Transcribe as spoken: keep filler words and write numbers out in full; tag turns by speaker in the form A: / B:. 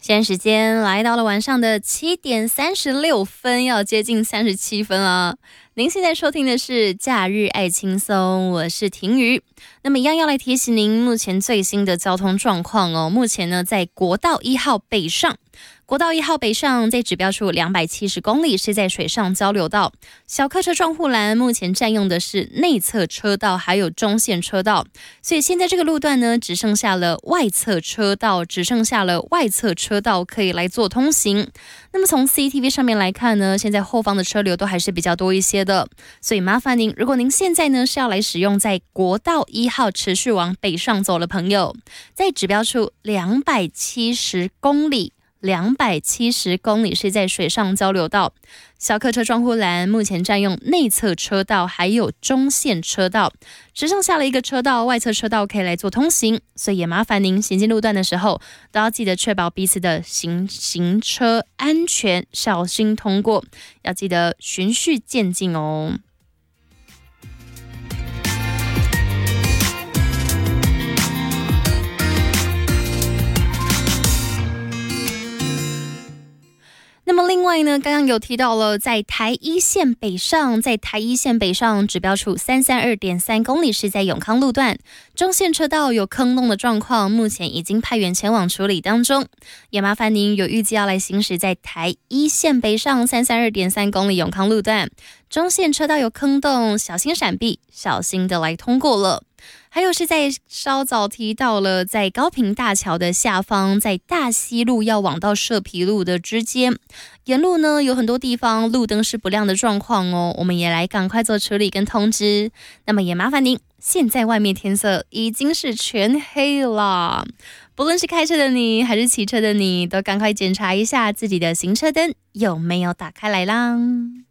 A: 现在时间来到了晚上的七点三十六分，要接近三十七分了。您现在收听的是假日爱轻松，我是婷瑜。那么一样要来提醒您目前最新的交通状况哦。目前呢，在国道一号北上，国道一号北上在指标处两百七十公里，是在水上交流道。小客车撞护栏目前占用的是内侧车道，还有中线车道，所以现在这个路段呢，只剩下了外侧车道，只剩下了外侧车道可以来做通行。那么从 C C T V 上面来看呢，现在后方的车流都还是比较多一些的，所以麻烦您，如果您现在呢是要来使用在国道一号持续往北上走的朋友，在指标处两百七十公里。两百七十公里是在水上交流道，小客车撞护栏目前占用内侧车道还有中线车道，只剩下了一个车道，外侧车道可以来做通行，所以也麻烦您行进路段的时候都要记得确保彼此的行行车安全，小心通过，要记得循序渐进哦。那么另外呢，刚刚有提到了，在台一线北上，在台一线北上指标处三三二点三公里是在永康路段，中线车道有坑洞的状况，目前已经派员前往处理当中，也麻烦您有预计要来行驶在台一线北上三三二点三公里永康路段，中线车道有坑洞，小心闪避，小心的来通过了。还有是在稍早提到了，在高屏大桥的下方，在大溪路要往到社皮路的之间，沿路呢有很多地方路灯是不亮的状况哦，我们也来赶快做处理跟通知。那么也麻烦您，现在外面天色已经是全黑了，不论是开车的你还是骑车的你，都赶快检查一下自己的行车灯有没有打开来啦。